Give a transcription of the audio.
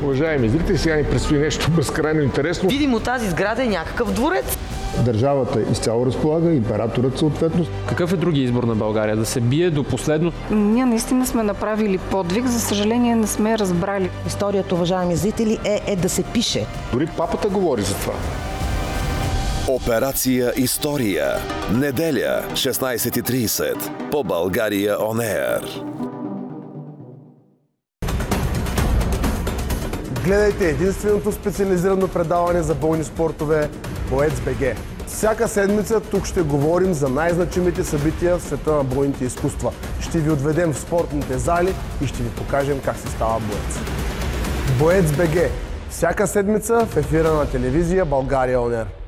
Уважаеми зрители, сега ни предстои нещо безкрайно интересно. Видимо, тази сграда е някакъв дворец. Държавата изцяло разполага, императорът съответно. Какъв е други избор на България? Да се бие до последно? Ние наистина сме направили подвиг, за съжаление не сме разбрали. Историята, уважаеми зрители, е да се пише. Дори папата говори за това. Операция История. Неделя, 16:30. По България On Air. Гледайте единственото специализирано предаване за бойни спортове Боец.бг. Всяка седмица тук ще говорим за най-значимите събития в света на бойните изкуства. Ще ви отведем в спортните зали и ще ви покажем как се става боец. Боец.бг. Всяка седмица в ефира на телевизия България On Air.